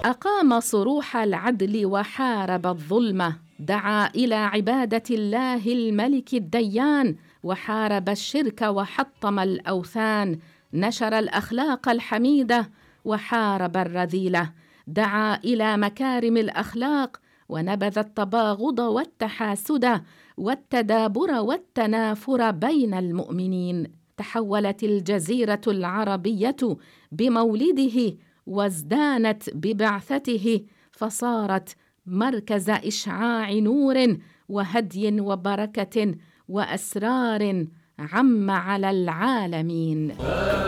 أقام صروح العدل وحارب الظلمة، دعا إلى عبادة الله الملك الديان، وحارب الشرك وحطم الأوثان، نشر الأخلاق الحميدة وحارب الرذيلة، دعا إلى مكارم الأخلاق ونبذ التباغض والتحاسد والتدابر والتنافر بين المؤمنين. تحولت الجزيرة العربية بمولده وازدانت ببعثته، فصارت مركز إشعاع نور وهدي وبركة وأسرار عم على العالمين.